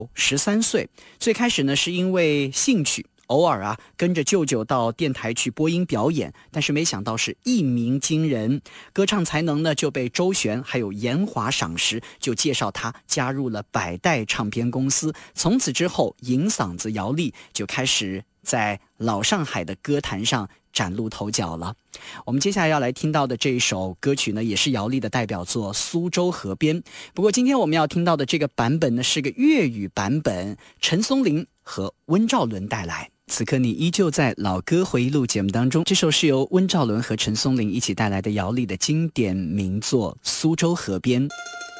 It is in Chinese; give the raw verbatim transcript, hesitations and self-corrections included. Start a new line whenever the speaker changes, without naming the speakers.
十三岁，最开始呢是因为兴趣，偶尔啊跟着舅舅到电台去播音表演，但是没想到是一鸣惊人，歌唱才能呢就被周璇还有严华赏识，就介绍他加入了百代唱片公司。从此之后，银嗓子姚丽就开始在老上海的歌坛上崭露头角了。我们接下来要来听到的这一首歌曲呢，也是姚丽的代表作《苏州河边》。不过今天我们要听到的这个版本呢，是个粤语版本，陈松伶和温兆伦带来。此刻你依旧在老歌回忆录节目当中，这首是由温兆伦和陈松伶一起带来的姚丽的经典名作《苏州河边》。